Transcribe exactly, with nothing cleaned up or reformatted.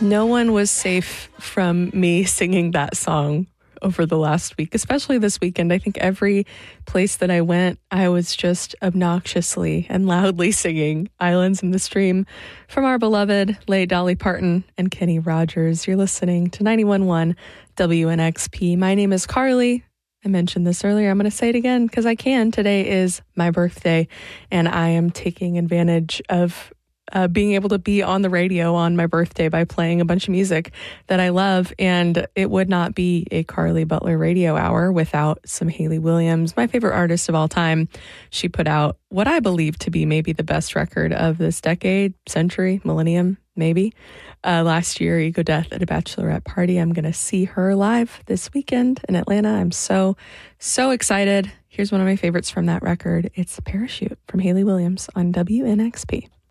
No one was safe from me singing that song over the last week, especially this weekend. I think every place that I went, I was just obnoxiously and loudly singing Islands in the Stream from our beloved late Dolly Parton and Kenny Rogers. You're listening to ninety-one point one W N X P. My name is Carly. I mentioned this earlier. I'm going to say it again because I can. Today is my birthday, and I am taking advantage of Uh, being able to be on the radio on my birthday by playing a bunch of music that I love. And it would not be a Carly Butler radio hour without some Hayley Williams, my favorite artist of all time. She put out what I believe to be maybe the best record of this decade, century, millennium, maybe. Uh, last year, Ego Death at a bachelorette party. I'm going to see her live this weekend in Atlanta. I'm so, so excited. Here's one of my favorites from that record. It's Parachute from Hayley Williams on W N X P.